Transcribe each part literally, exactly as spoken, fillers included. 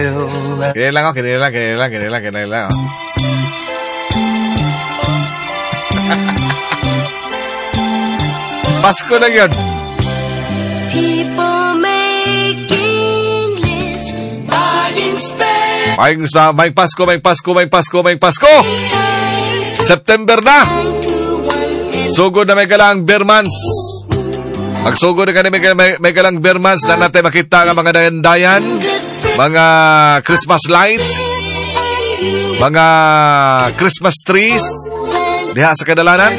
Kinilang ako, kinilang, kinilang, kinilang, kinilang. Oh. Pasko na yun. People making lists, buying spare. May, may Pasko, may Pasko, may Pasko, may Pasko. September na. Sugod na may galang Bermans. Magsugod na ka na may, may, may galang Bermans na natin makita ang mga dayan-dayan, mga Christmas lights, mga Christmas trees diha sa kadalanan.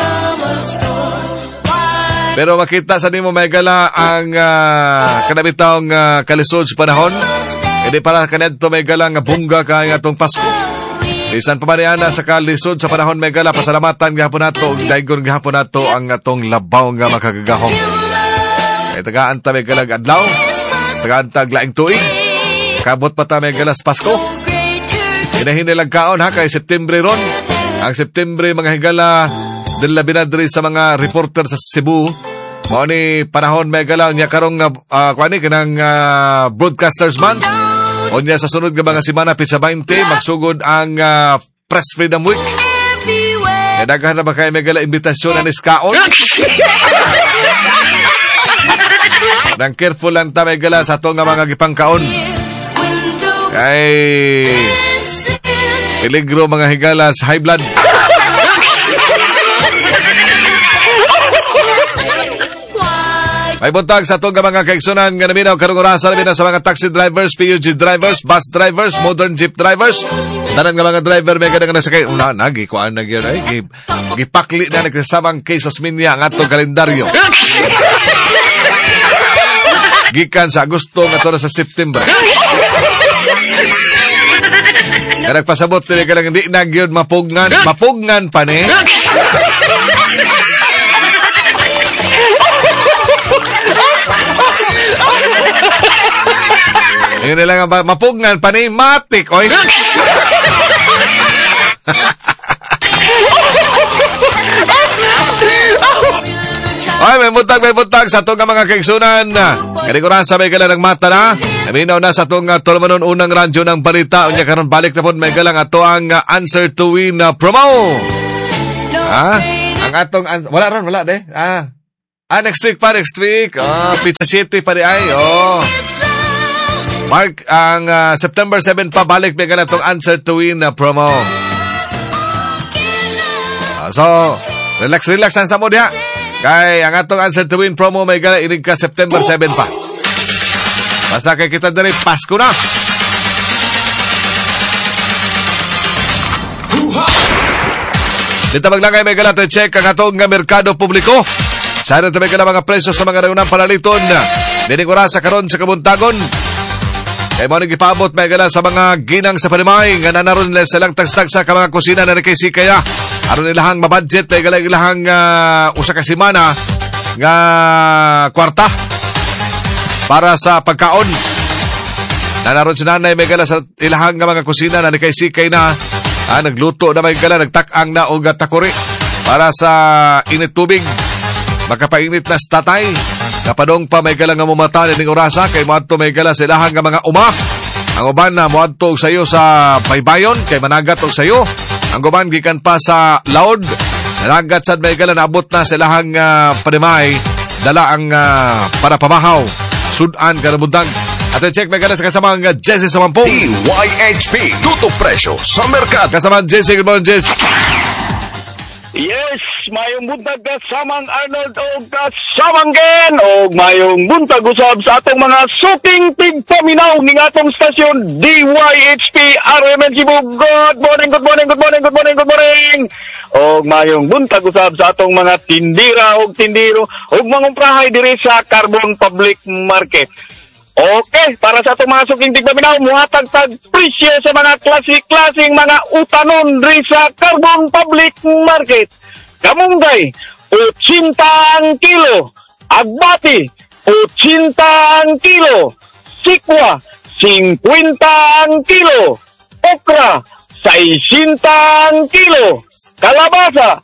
Pero makita sa nimo may gala ang uh, kanabitang uh, kalisod sa panahon. Hindi para kanadto may gala nga bungga kay atong Pasko. Bisan pa mariana sa kalisod sa panahon may gala, pasalamatan gihapon nato ug daygon gihapon nato ang atong labaw nga makagagahom. Kay tagaan ta may galag adlaw, tagaan ta laing tuig. Kabot pa ta may galas Pasko. Hinahinilag kaon ha kay September ron. Ang September mga higala dila binadri sa mga reporter sa Cebu. Mao ni panahon may gala nya karong uh, kuani kanang uh, Broadcasters Month. O niya sa sunod nga mga semana pizza twenty magsugod ang uh, Press Freedom Week. E daghan na ba kay may gala imbitasyon anis kaon? Nang careful lang ta may gala sa to nga mga gipangkaon. Kay peligro mga higala sa high blood. May buntag sa itong mga kaigsunan nga naminaw karong orasan namin sa mga taxi drivers, P U G drivers, bus drivers, modern jeep drivers. Tanan nga mga driver may ganang nasakay. Una, nagi, kuhaan na yun ay. Gipakli na nagkasabang Quezos Minya ang atong kalendaryo. Gikan sa Agosto nga to sa September. Kaya nagpasabot nila ka lang hindi na yun mapugnan. Mapugnan pa ni. Yun lang ba mapugnan pa ni matik oy. Ay, may buntag, may buntag sa itong mga kaigsunan. Kanikuran sa may galang mata na. Naminaw na sa itong uh, tulumanon unang radyo ng balita. Unya karon balik na po may galang ato ang uh, Answer to Win uh, promo. Ha? Ang atong, an- wala ron, wala de. Ah. Ah, next week pa, next week. Oh, Pizza City pa di ay. Oh. Mark, ang uh, September seventh pa, balik may galang itong Answer to Win uh, promo. Uh, so, relax, relax ang sa mo diha. Kay ang atong Answer to Win promo may gala inig ka September seventh pa. Basta kay kita diri Pasko na. Dito maglangay may gala to check ang atong nga merkado publiko. Sa rin may gala mga presyo sa mga naunang palaliton. Dinig oras sa karon sa kabuntagon. Kay mo nang ipaabot may gala sa mga ginang sa panimay nga nanaron nila sa lang tagstag sa mga kusina na nakisi kaya aron nilahang mabudget may gala ilahang uh, usa ka semana nga kwarta para sa pagkaon. Nanaron si nanay may gala sa ilahang mga kusina na nakisi kay na ah, nagluto na may gala nagtak-ang na og takuri para sa init tubig makapainit na statay. Kapadong pa may gala nga mumata ning orasa kay moadto may gala sa ilahang nga mga uma. Ang uban na moadto og sayo sa baybayon kay managat og sayo. Ang uban gikan pa sa laod. Managat sad may gala naabot na sa ilahang uh, panimay dala ang uh, para pamahaw. Sudan karabundang. At check may gala sa kasamang uh, Jesse sa Mampong. D Y H P Tuto Presyo sa Merkado. Kasamang Jesse, good morning Jesse. Yes, mayong buntag kasamang Arnold o kasamang Ken o mayong buntag usab sa atong mga suking tigpaminaw ning atong stasyon D Y H P R M N Cebu. Good morning, good morning, good morning, good morning, good morning. O mayong buntag usab sa atong mga tindira o tindiro o mga umprahay diri sa Carbon Public Market. Okay, para sa itong mga suking tigpaminaw, muhatag-tag presyo sa mga klase-klaseng mga utanon rin sa Carbon Public Market. Kamunggay, eighty ang kilo. Agbati, eighty ang kilo. Sikwa, fifty ang kilo. Okra, sixty ang kilo. Kalabasa,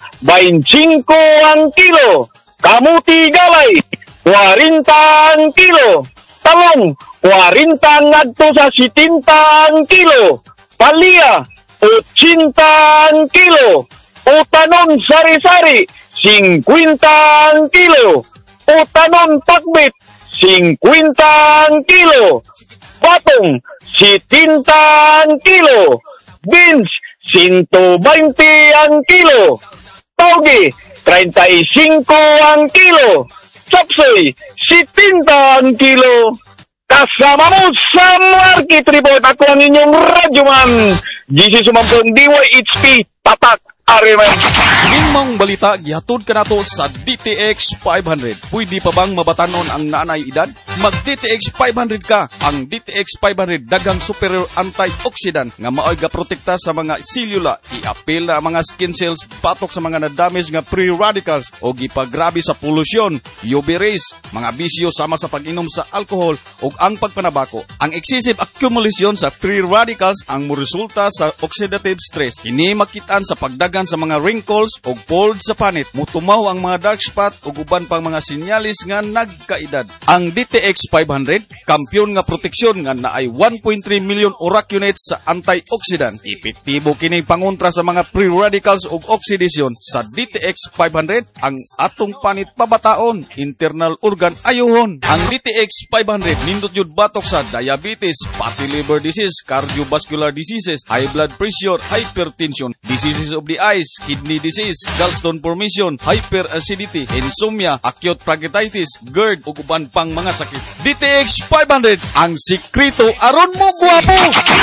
twenty-five ang kilo. Kamuti galay, forty ang kilo. Talong, kwarenta ngadto sa sitinta ang kilo. Palya, otsinta ang kilo. Utanon sari-sari, singkwinta ang kilo. Utanon pakbit, singkwinta ang kilo. Batong, sitinta ang kilo. Beans, one twenty ang kilo. Tauge, thirty-five ang kilo. Chapsoy, sitinta ang kilo. Kasama mo sa Market Report. Ako ang inyong radyoman, G C Sumampong D Y H P Tatak Ariman. Limang balita gihatod kanato sa D T X five hundred. Pwede pa bang mabatanon ang nanay edad? Mag D T X five hundred ka. Ang D T X five hundred daghang superior antioxidant nga maoy ga protekta sa mga selula, i-apil na mga skin cells, batok sa mga na-damage nga free radicals o gipagrabe sa polusyon, U V rays, mga bisyo sama sa pag-inom sa alcohol o ang pagpanabako. Ang excessive accumulation sa free radicals ang moresulta sa oxidative stress. Ini makitaan sa pagdagan sa mga wrinkles o fold sa panit, mutumaw ang mga dark spot o uban pang mga sinyalis nga nagkaedad. Ang D T X five hundred, kampyon nga proteksyon nga naay one point three million urac units sa antioxidant. Epektibo kini pangontra sa mga free radicals o oxidation. Sa D T X five hundred, ang atong panit pabataon, internal organ ayuhon. Ang D T X five hundred nindot yun batok sa diabetes, fatty liver disease, cardiovascular diseases, high blood pressure, hypertension, diseases of the eyes, kidney disease, gallstone formation, hyperacidity, insomnia, acute pancreatitis, GERD, ug uban pang mga sakit. D T X five hundred, ang sikreto aron mo gwapo.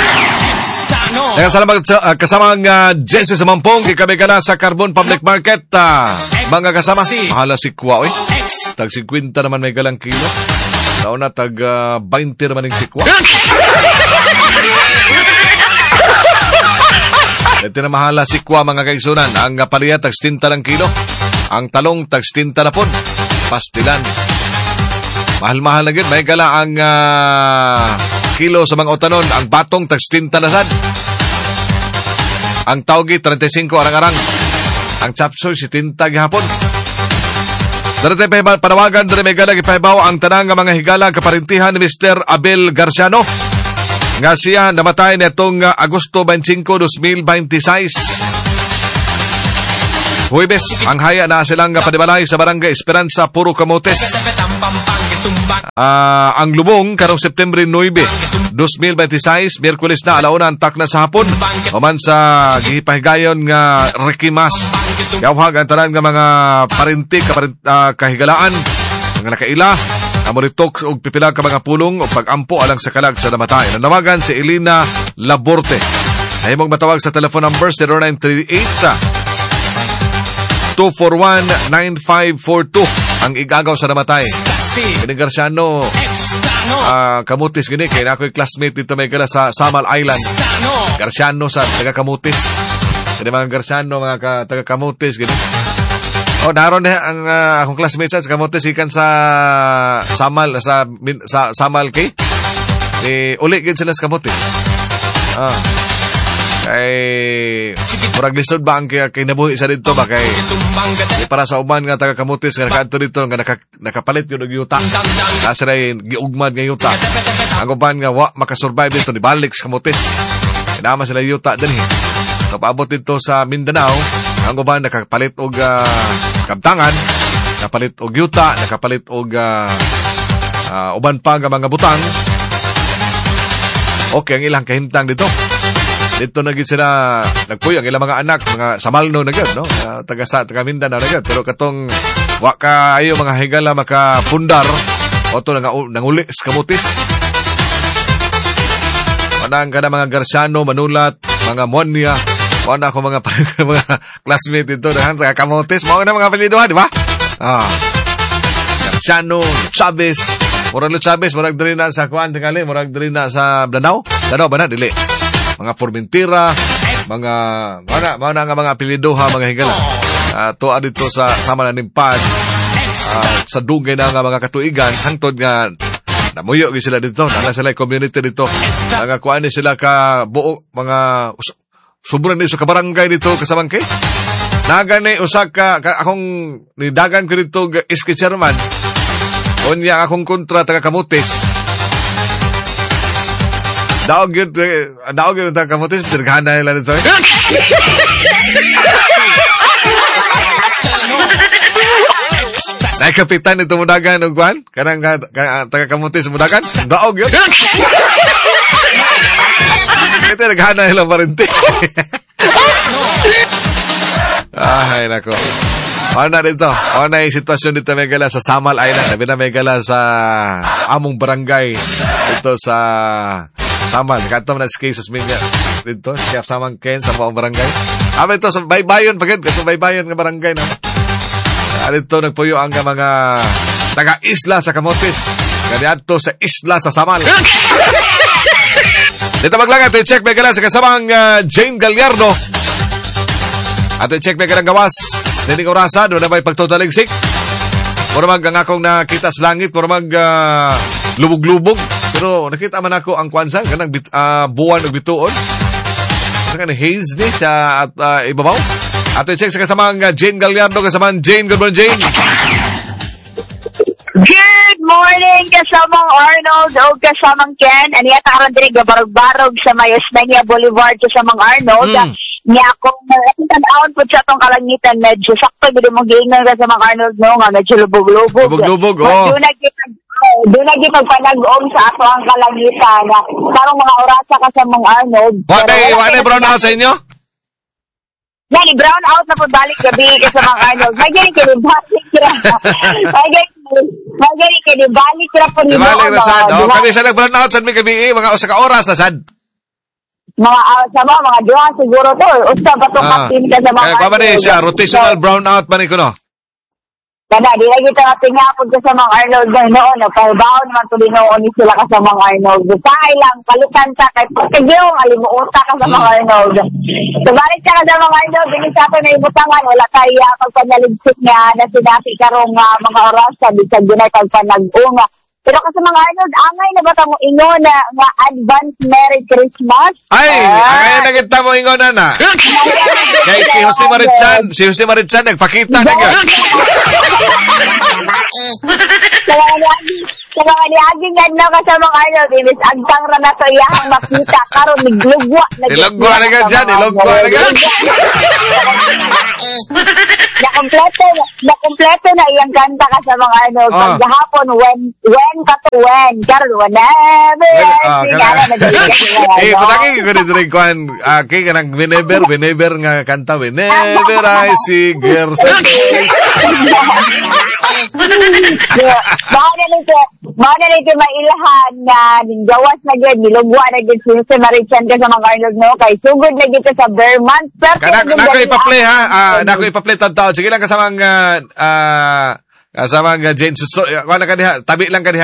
Salamat uh, kasama ang uh, Jesse Sumampong, kami ka na sa Carbon Public Market. Uh, mga kasama, mahala si Kwa, eh. Tag fifty naman may galang kilo. Daw na tag uh, twenty naman yung sikwa. Ito na mahala sikwa mga kaigsunan. Ang palya tag stinta lang kilo. Ang talong tag stinta na pon. Pastilan. Mahal-mahal na gid. May gala ang uh, kilo sa mga utanon. Ang batong tag stinta na sad. Ang taugi thirty-five arang-arang. Ang chapsoy sitinta gihapon. Dati panawagan dari may gala gipahibaw ang tanang nga mga higala kaparintihan ni Mister Abel Garciano nga siya namatay netong uh, Agosto twenty-five, twenty twenty-six. Huwebes, ang haya na silang uh, panibalay sa Barangay Esperanza, Puro Camotes. Uh, ang lubong karong September nine, twenty twenty-six, Miyerkules na alauna ang takna sa hapon. Oman sa gipahigayon nga Rikimas. Yawhag ang tanan nga mga parinti kaparint, uh, kahigalaan, mga nakaila, amoritok o pipila ka mga pulong o pag-ampo alang sa kalag sa namatay. Nanawagan si Elena Laborte. Ay mong matawag sa telephone number zero nine three eight, two four one, nine five four two. Ang igagaw sa namatay. Kini Garciano, uh, Kamutis gini, kaya ako'y classmate dito may gala sa Samal Island. Garciano sa taga Kamutis. Kini mga Garciano, mga ka, taga Kamutis gini. Oh, naroon na ang uh, akong classmate sa Kamutis ikan sa Samal, sa, sa Samal kay. Eh, uli gid sila sa Kamutis. Ah. Kay murag lisod ba ang kaya kinabuhi sa dito ba kay eh, para sa uman nga taga Kamutis nga nakaadto dito nga naka, nakapalit yun og yuta nasa rin giugmad nga yuta ang uban nga wa makasurvive dito ni balik sa Kamutis kinama sila yuta din eh. So paabot dito sa Mindanao ang uban nakapalit og uh, kabtangan nakapalit og yuta nakapalit og uh, uh, uban pa nga mga butang okay ang ilang kahimtang dito. Dito na gid sila nagpuyo ang ilang mga anak, mga samalno na gid, no? Uh, taga sa taga Mindanao na gid. Pero katong wa ka ayo mga higala makapundar o to nang nanguli sa Kamutis. Manang kada mga Garciano, Manulat, mga Monia, wala ko mga mga classmate dito na taga Kamutis, mao na mga apelyido, di ba? Ah. Garciano, Chavez, murag Chavez, murag diri na sa kuan tingali, murag diri na sa Danao. Danao ba na dili? Mga Formentera, mga mana mana nga mga apelyido ha mga higala. Uh, tuwa dito sa sama na nimpad. Uh, sa dugay na nga mga katuigan hangtod nga namuyo gi sila dito, nana sila community dito. Nga kuan ni sila ka buo mga sobra ni sa kabarangay dito kasamang kay. Nagani usa ka, ka akong nidagan ko dito iski chairman. Unya akong kontra taga Kamutis. Daog yun, eh, daog yun ang kamutis, pinaghahanay nila nito. Eh. Dahil kapitan ito mudagan, Ugwan, kanang ka, ka, taga-kamutis mudagan, daog yun. Ito, naghahanay nila marinti. Ay, nako. Ano na dito? Ano na yung sitwasyon dito Megala sa Samal Island? Nabi na Megala sa among barangay dito sa Samal. Kanto na si Jesus Minga dito. Chef Samang Ken sa among barangay. Kami ito sa Baybayon. Pagkat ito Baybayon ng barangay na. Dito nagpuyo ang mga taga-isla sa Camotes. Ganyan sa isla sa Samal. Dito maglangat. I-check Megala sa kasamang uh, Jane Gallardo. At i-check Megala ang gawas. Dining orasa, doon na may pagtotaligsik. Puro mag ang akong nakita sa langit, puro mag uh, lubog-lubog. Pero nakita man ako ang kwansa, ganang bit, uh, buwan ng bituon. Ganang haze ni sa at, uh, ibabaw. At i-check sa kasamang uh, Jane Gallardo, kasamang Jane. Good morning, Jane. Good morning, kasamang Arnold o kasamang Ken. Aniya taron din gabarog-barog sa Mayosmenia Boulevard kasamang Arnold. Mm. Niya akong nakitanawon po siya itong kalangitan. Medyo sakto, hindi mo giingan ka sa mga Arnold no, nga medyo lubog-lubog. Lubog-lubog, oo. Doon naging pagpanag-om sa ato ang kalangitan. Parang mga orasa ka sa mga Arnold. What ay brown out sa inyo? Yan, i-brown out na po balik gabi ka sa mga Arnold. May gani ka rin balik ka. May gani ka rin balik ka po nito. Balik na sad. O, kami sa nag-brown out sa may gabi, mga usa ka oras sa sad. Mga uh, sama, mga diwa siguro to. Usta ba itong ah. kapin ka sa mga Kaya pa man siya, rotational brown out man ko no? Kada, di lagi ito natingapod ka sa mga Arnold ng noon. Pagbaw naman tuloy noon sila ka sa mga Arnold. Sahay lang, kalutan sa kahit pagkagyong, alimuota ka sa mga Arnold. So, balik ka ka sa mga Arnold, binis ako na ibutangan, wala tayo uh, pagpanaligsik niya na sinapi karong uh, mga oras, sabi sa ginay pagpanag-unga. Pero kasi mga Arnold, angay na ba mo ingon na nga advance Merry Christmas? Ay, ah. Angay na kita mo ingon na na. Kaya si Jose Maritsan, si Jose Maritsan, nagpakita na nga. Kaya niagi, kaya niagi nga na ka sa mga Arnold, inis agtang ra na to iyahang makita, karon niglugwa. Ilugwa na nga dyan, ilugwa na nga. Nakompleto na, nakompleto na iyang kanta ka sa mga Arnold. Ah. Paghahapon, when, when ka to when, karon whenever, Ah, I see, eh, pataki ko dito rin kuhan, ah, kay ka nang whenever, whenever nga kanta, whenever I see girls. Baka na nito, baka na nito mailahan na ninggawas na gid, nilugwa na gid si Marichan ka sa mga Arnold no, kay sugod na gid sa Vermont. Kana nako ipa-play ha, ah, nako ipa-play tao. Sige lang kasamang ah, ah, kasamang uh, Jane Suso, wala ka diha, tabi lang ka diha.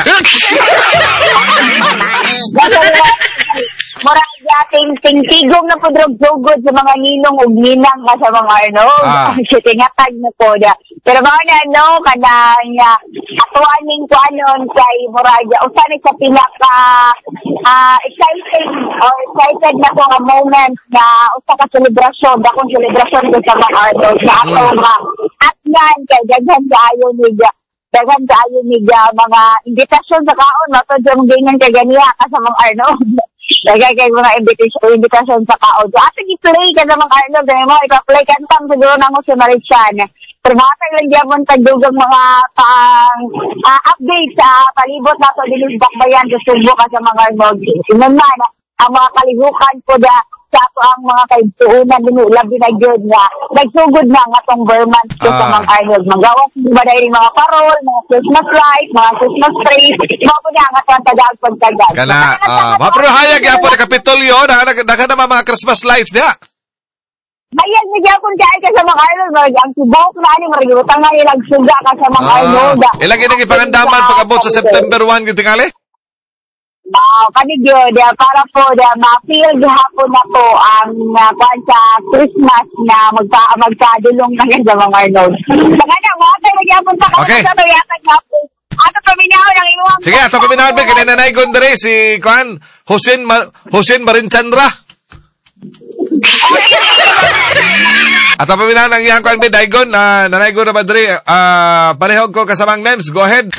Murag yating tingtigong na po drog-sugod sa mga ninong ug ninang nga sa mga Arnold. Ah. Sitingatag na po na. Pero mga na, no, kanang uh, atuaning ko anon kay murag, usan sa pinaka uh, exciting or excited na ko nga moment na usa ka selebrasyon, dakong selebrasyon ko sa mga Arnold na ato nga atnan kay daghan kaayo ni daghan kaayo ni mga imbitasyon sa kaon, mato dyan mong ganyan kay ganiya ka sa mga Arnold. Lagay kayo mga invitation, invitation sa kaon. So, ating i-play ka sa mga Arnold. Dahil mo, ipa-play kantang siguro na mo si Marichan. Pero matay lang dyan tagdugang mga pang uh, update sa palibot na ito. Dinis bakbayan sa Subo ka sa mga Arnold. Inan man, ang mga kalihukan ko da sa ato ang mga kaibtuunan din labi na yun nga nagsugod na nga tong Vermont ko sa Ah. mga Arnold. Magawas ba dahil mga parol, mga Christmas lights, mga Christmas trees, mga po nga nga tagal pagtagal. Kana, ah, mapro hayag ya po na Kapitolyo, na naka na mga Christmas lights dia. Bayan na gyapon kay ka sa mga Arnold, mga ang tubok na ani marigutang na ilang suga ka sa mga Arnold. Ah, ilang ginang ipangandaman pag-abot sa September first gid tingali? Wow, kanigyo, dia para po dia ma-feel gihapon na po ang uh, kwan sa Christmas na magka magkadulong na yan sa mga Arnold. Saka na, mga tayo magyapon sa Okay. sa tuyatag hapon. Ato paminaw ng imuhang. Sige, ato paminaw ba kinanay gondre si Kwan Husin Ma- Husin Marinchandra. At ang paminan ang iyang kwan bidaygon, uh, nanaygon na ba diri, uh, parehog ko kasamang names, go ahead.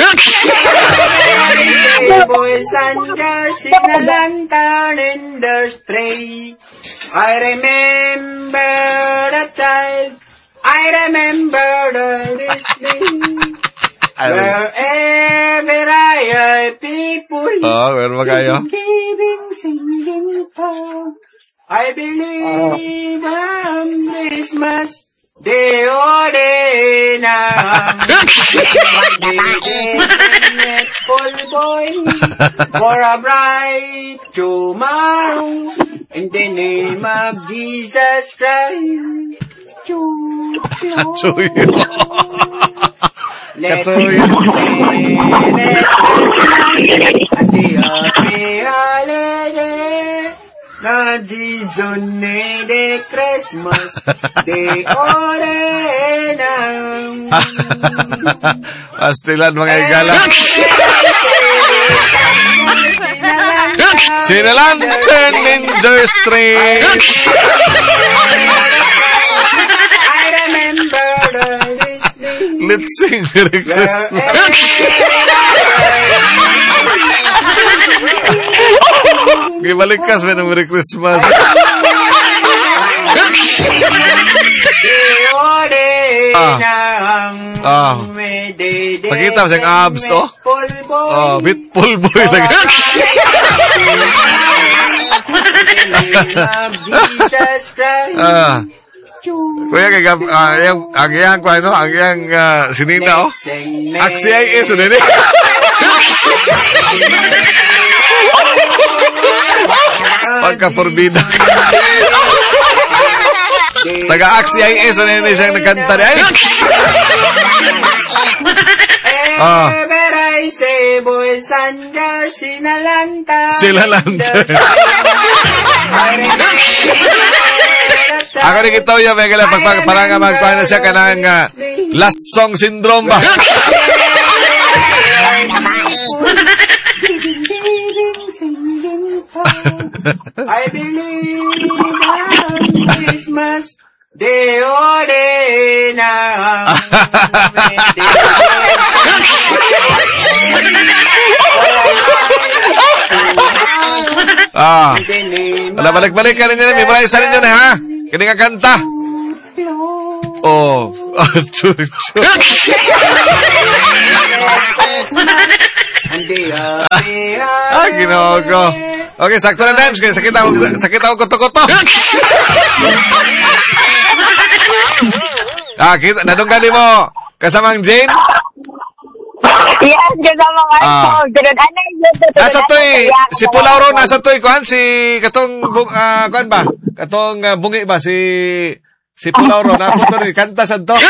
Boys and girls in a lantern in the street. I remember the child, I remember the listening. Wherever I hear people Oh, meron ba kayo? giving, singing song, I believe on Christmas day or day now. Full boy for a bright tomorrow in the name of Jesus Christ. Choo, choo. Katsuyo. Let Katsuyo. let Christmas and the happy holiday. Na Jesus need a Christmas day ore na. Pastilan mga igala. Sinalantan Ninja Street. I remember the listening. Let's sing Merry Christmas. Gibalikas ba ng Merry Christmas? Ah. Ah. Pakita mo siyang abs, oh. Oh, bit pulboy lagi. Ah. Kuya kay gab ah yang ang yang ko ano, ang yang uh, sinina oh. Aksi ay eso nene. Pagka forbida. Taga-aksi ay eso nene siyang nagkanta di ay. Ah. Sila lantern. Ako rin ito yung may kala pagpag parang nga magkuhan na siya kanang uh, last song syndrome ba? I believe on Christmas day or day now. Ah. Wala, balik-balik ka rin yun. Memorize rin yun, ha? Kini nga kanta. Oh. Ah, chu, chu. Ah, ginawa ko. Okay, sakto na names. Sakit ako, sakit ako kuto-kuto. Ah, kita, nadunggali mo. Kasamang Jane? Yes, kasama ka. Ah. Ganun, ano yun? Nasa to'y, si Pulauro, nasa to'y, kuhan, si, katong, ah, kuhan ba? Katong uh, bungi ba? Si, si Pulauro, napunto rin, kanta sa to.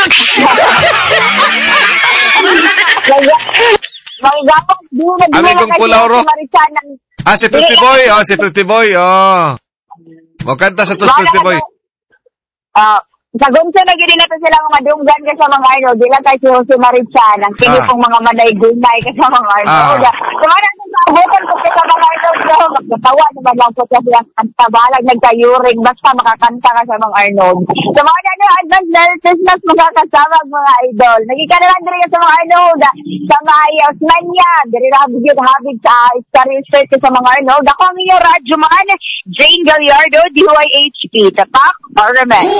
Magigapang, di mo na di mo Ami kong Pulauro. Ah, si Pretty Boy, oh, si Pretty Boy, oh. Mo kanta sa to, si Pretty Boy. Ah, sa gunso na gini na to sila mga dunggan ka sa mga ano, di lang tayo si Jose Marichan, ang kini Ah. pong mga manay-gunay ka sa mga ano. Ah. Kumana sa abutan ko sa mga ano, so, magkatawa naman lang po siya silang kanta, balag nagkayuring, basta makakanta ka sa mga Arnold. Sa mga ano, advance Merry Christmas, magkakasama ang mga idol. Nagika na lang din sa mga Arnold, sa mga Osmania, diri rabig yun, habig sa Starry Street sa mga Arnold. Ako ang iyo, radyo man, Jane Gallardo, D Y H P, Tapak, Ornament.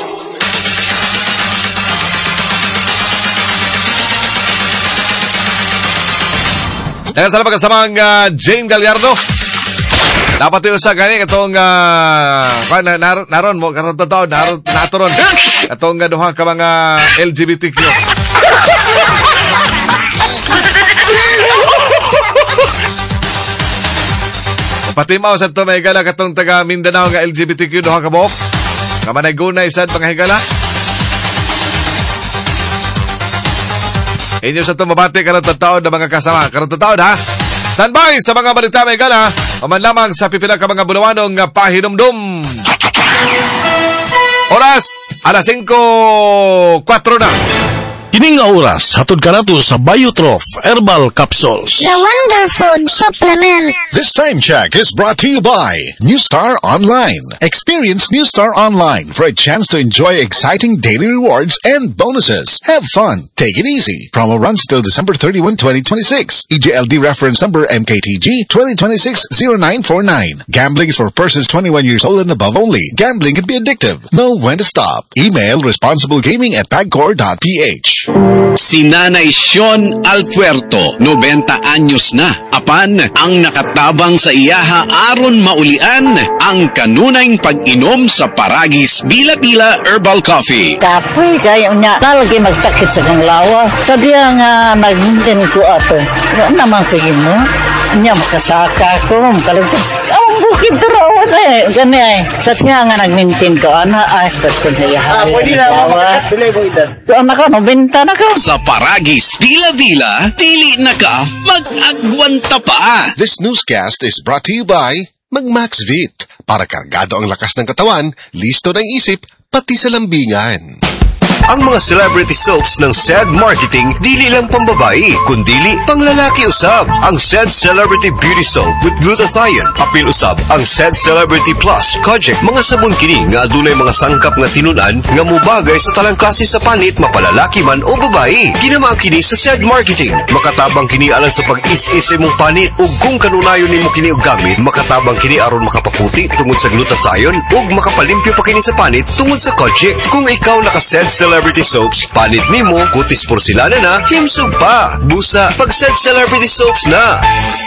Kaya sa pagkasamang uh, Jane Gallardo. Dapat yung sa gani katong uh, na, naron, naron mo karon totoo naron naturon katong uh, duha ka mga L G B T Q. Pati mao sa to may higala katong taga Mindanao nga L G B T Q duha ka buok. Kamanay gunay sad mga higala. Inyo sa itong mabati karon taon na mga kasama. Karon taon ha. Standby sa mga balita may gala. O man lamang sa pipila ka mga bulawanong pahinumdum. Oras, alas singko kwatro na. Kining nga oras, hatod ka nato sa Biotrof Herbal Capsules. The Wonder Food Supplement. This time check is brought to you by New Star Online. Experience New Star Online for a chance to enjoy exciting daily rewards and bonuses. Have fun. Take it easy. Promo runs till December thirty-first, twenty twenty-six. E J L D reference number M K T G twenty twenty-six oh nine four nine. Gambling is for persons twenty-one years old and above only. Gambling can be addictive. Know when to stop. Email responsiblegaming at pagcor dot p h. Si Nanay Sean Alpuerto, ninety anyos na. Apan, ang nakatabang sa iyaha aron maulian ang kanunayng pag-inom sa Paragis Bila-Bila Herbal Coffee. Kapoy kayo nga, talagay magsakit sa kang lawa. Sa diya nga nag-maintain ko ato. Nga naman kayo mo. Nga makasaka ko, makalansa. Ang bukid tarawan eh. Gani ay. Sa diya nga nag-maintain ko, ana ay, pwede na yahay. Ah, pwede na, makakas, pilay mo idan. So, anak ka, mabenta na ka. Sa Paragis Bila-Bila, dili na ka mag-agwanta pa. This newscast is brought to you by Mag-Maxvit. Para kargado ang lakas ng katawan, listo ng isip, pati sa lambingan. Ang mga celebrity soaps ng S E D Marketing dili lang pambabae, kundili panglalaki usab. Ang S E D Celebrity Beauty Soap with glutathione, apil usab ang S E D Celebrity Plus Kojic, mga sabon kini nga adunay mga sangkap nga tinunan nga mubagay sa talang klase sa panit, mapalalaki man o babae. Ginama kini sa S E D Marketing. Makatabang kini alang sa pag-is-is imong panit ug kung kanunayon nimo kini og gamit, makatabang kini aron makapaputi tungod sa glutathione ug makapalimpyo pa kini sa panit tungod sa Kojic. Kung ikaw naka S E D Celebrity Soaps, panit nimo, kutis porcelana na, himsog pa. Busa, pag-S E D Celebrity Soaps na.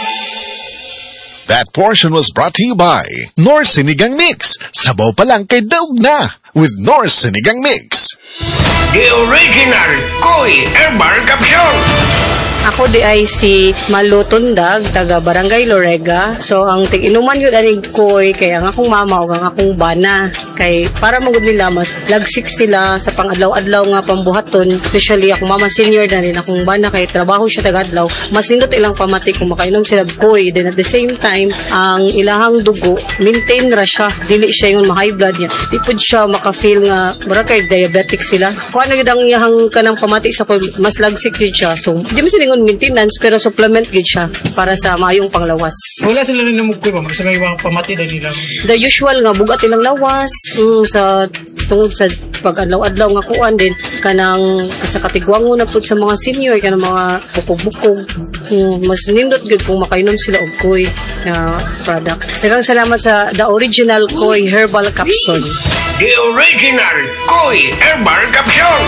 That portion was brought to you by North Sinigang Mix. Sabaw pa lang kay daog na with North Sinigang Mix. The original Koi Herbal Capsule. Ako di ay si Malu Tundag, taga Barangay Lorega. So, ang tig-inuman yun aning koy, kaya ang akong mama o ang akong bana. Kay, para magod nila, mas lagsik sila sa pang-adlaw-adlaw nga pambuhaton. Especially, akong mama senior na rin, akong bana, kay trabaho siya taga-adlaw. Mas nindot ilang pamati kung makainom sila koy. Then at the same time, ang ilahang dugo, maintain ra siya. Dili siya yung ma-high blood niya. Di po siya makafeel nga, bara kay diabetic sila. Kung ano yun ang iyahang kanang pamati sa koy, mas lagsik yun siya. So, di mo siningon maintenance pero supplement gid siya para sa mayong panglawas. Wala sila rin namugkoy ba? Magsabay mga pamati na nila? The usual nga, bugat ilang lawas mm, sa tungod sa pag-adlaw-adlaw nga kuan din kanang sa katigwango na pud sa mga senior kanang mga bukog-bukog. Mm, mas nindot gid kung makainom sila og koy na uh, product. Daghang salamat sa the original Koi Herbal Capsule. The original Koi Herbal Capsule.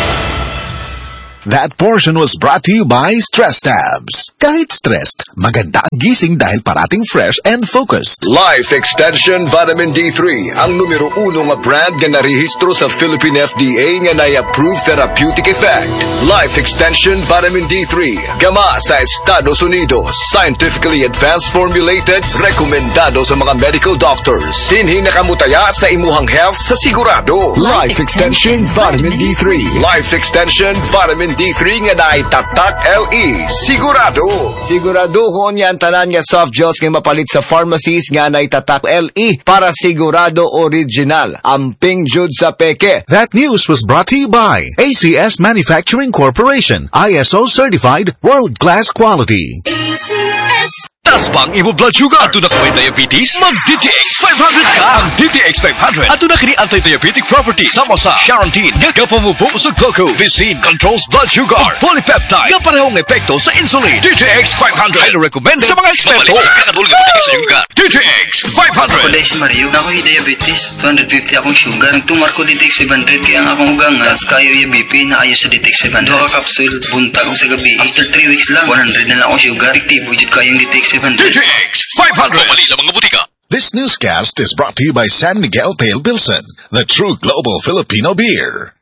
That portion was brought to you by Stress Tabs. Kahit stressed, maganda ang gising dahil parating fresh and focused. Life Extension Vitamin D three, ang numero uno nga brand nga narehistro sa Philippine F D A nga na-approve therapeutic effect. Life Extension Vitamin D three, gama sa Estados Unidos, scientifically advanced formulated, rekomendado sa mga medical doctors. Dinhi nakamutaya sa imuhang health sa sigurado. Life Extension Vitamin D three. Life Extension Vitamin D three nga naitatak L E. Sigurado. Sigurado kung yan tanan nga soft gels nga mapalit sa pharmacies nga naitatak L E para sigurado original. Amping jud sa peke. That news was brought to you by A C S Manufacturing Corporation. I S O certified world-class quality. A C S. Tas bang imo blood sugar? Ato na kaway diabetes? Mag-D T X five hundred ka! Ang D T X five hundred ato na kini anti-diabetic properties. Sama sa Charantine, nga kapamupo sa glucose. Visin controls blood sugar. O polypeptide, nga parehong epekto sa insulin. D T X five hundred. Highly recommended sa mga eksperto. Mabalik sa kanadul nga pati sa yuga. D T X five hundred. Kulay si Mario, na ako'y diabetes. two hundred fifty akong sugar. Nagtumar ko D T X five hundred kaya ang akong ugang. As kayo yung B P na ayos sa D T X five hundred. Dua ka capsule, buntag ko sa gabi. After three weeks lang, one hundred na lang akong sugar. Aktibo jud kayong D T X five hundred. D T X five hundred. Pumali sa mga butika. This newscast is brought to you by San Miguel Pale Pilsen, the true global Filipino beer.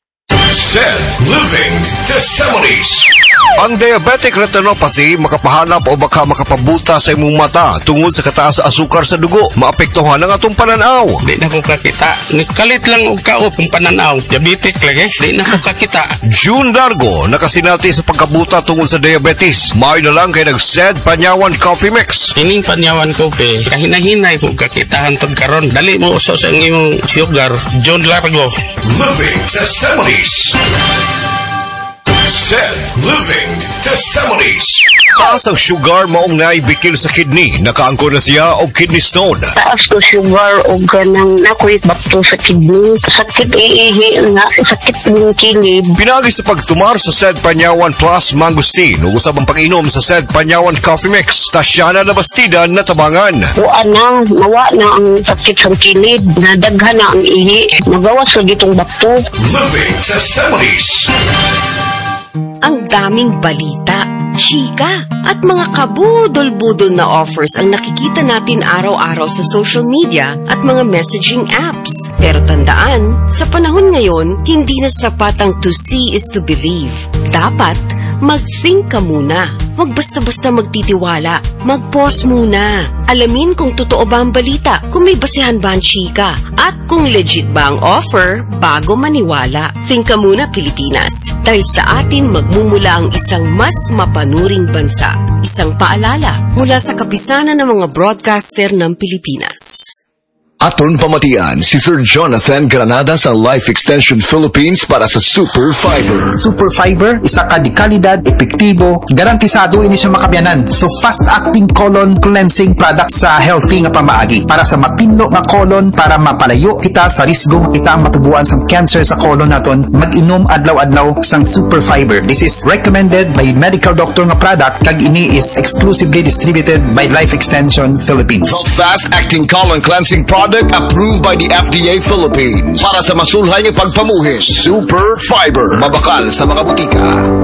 S E D Living Testimonies. Ang diabetic retinopathy makapahanap o baka makapabuta sa imong mata tungod sa kataas sa asukar sa dugo. Maapektuhan ang atong pananaw. Di na ko kakita. Nikalit lang og kaop ang pananaw. Diabetic lagi. Di na ko kakita. June Dargo nakasinati sa pagkabuta tungod sa diabetes. May na lang kay nag-S E D Panyawan Coffee Mix. Ining Panyawan Coffee, kahinahinay ko kakitahan tod karon. Dali mo uso sa imong sugar. June Dargo. Living Testimonies. S E D Living Testimonies. Taas ang sugar maong naibikil sa kidney. Nakaangko na siya o kidney stone. Taas ko sugar o ganang nakuit bakto sa kidney. Sakit iihi nga, sakit ng kilid. Pinagi sa pagtumar sa S E D Panyawan Plus Mangustin. Ugusab ang pag-inom sa S E D Panyawan Coffee Mix. Tasyana na bastida na tabangan. Buwan na, mawa na ang sakit sa kilid. Nadaghan na ang ihi. Magawas sa gitong bakto. Living Testimonies. Ang daming balita, chika, at mga kabudol-budol na offers ang nakikita natin araw-araw sa social media at mga messaging apps. Pero tandaan, sa panahon ngayon, hindi na sapat ang to see is to believe. Dapat, mag-think ka muna. Huwag basta-basta magtitiwala. Mag-pause muna. Alamin kung totoo ba ang balita, kung may basehan ba ang chika, at kung legit ba ang offer bago maniwala. Think ka muna, Pilipinas. Dahil sa atin magmumula ang isang mas mapanuring bansa. Isang paalala mula sa kapisanan ng mga broadcaster ng Pilipinas. Aton pamatian si Sir Jonathan Granada sa Life Extension Philippines para sa Super Fiber. Super Fiber, isa ka di kalidad, epektibo, garantisado ini siya makabiyanan. So fast-acting colon cleansing product sa healthy nga pamaagi para sa mapinlo nga colon para mapalayo kita sa risgo kita ang matubuan sa cancer sa colon naton. Mag-inom adlaw-adlaw sang Super Fiber. This is recommended by medical doctor nga product kag ini is exclusively distributed by Life Extension Philippines. So fast-acting colon cleansing product approved by the F D A Philippines para sa masulhay ng pagpamuhin. Super Fiber. Mabakal sa mga butika.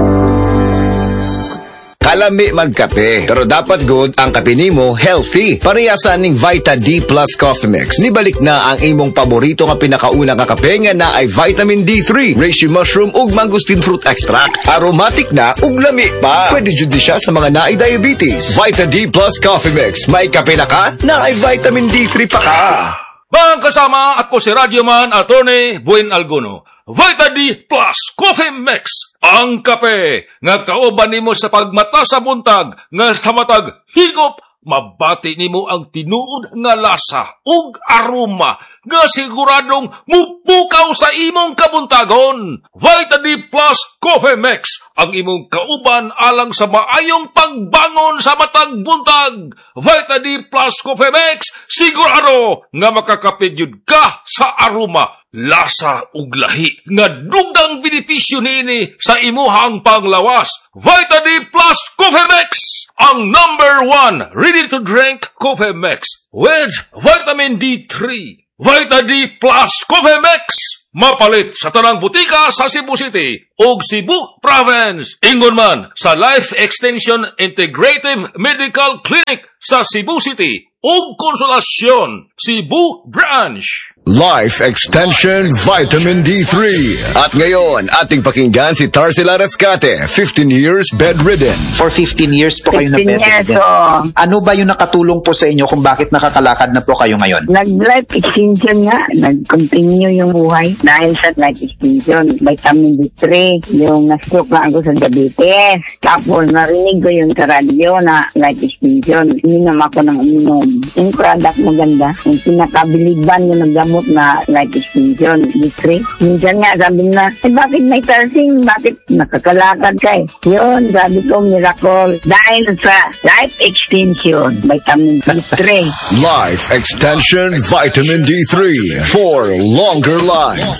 Kalami magkape, pero dapat good ang kape nimo healthy. Parehasan ning Vita D Plus Coffee Mix. Nibalik na ang imong paborito nga pinakauna nga kape nga na ay vitamin D three, reishi mushroom ug mangosteen fruit extract. Aromatic na ug lami pa. Pwede jud siya sa mga naay diabetes. Vita D Plus Coffee Mix. May kape na ka, na ay vitamin D three pa ka. Mga kasama, ako si Radyoman Attorney Buen Alguno. Vita D Plus Coffee Mix, ang kape nga kauban nimo sa pagmata sa buntag nga sa matag higop mabati nimo ang tinuod nga lasa ug aroma nga siguradong mupukaw sa imong kabuntagon. Vita D Plus Coffee Mix, ang imong kauban alang sa maayong pagbangon sa matag buntag. Vita D Plus Coffee Mix, sigurado nga makakapidyud ka sa aroma, lasa ug lahi nga dugang benepisyo niini sa imuhang panglawas. Vita D Plus Coffee Mix, ang number one ready-to-drink coffee mix with vitamin D three. Vita D Plus Coffee Mix, mapalit sa tanang butika sa Cebu City ug Cebu Province. Ingon man sa Life Extension Integrative Medical Clinic sa Cebu City ug Konsolasyon, Cebu Branch. Life Extension Vitamin D three. At ngayon, ating pakinggan si Tarsila Rescate, fifteen years bedridden. For fifteen years po kayo na bedridden. oh. Ano ba yung nakatulong po sa inyo kung bakit nakakalakad na po kayo ngayon? Nag-life extension nga. Nag-continue yung buhay dahil sa life extension. Vitamin D three. Yung na-stroke na ako sa diabetes. Tapos narinig ko yung sa radyo na life extension. Inom ako ng inom. Yung product maganda. Yung pinakabiliban yung naggamot na life extension, D three. Minsan nga sabi na, eh bakit may tarsing? Bakit nakakalakad ka eh? Yun, sabi ko, miracle. Dahil sa life extension, vitamin D three. Life Extension Vitamin D three for longer life.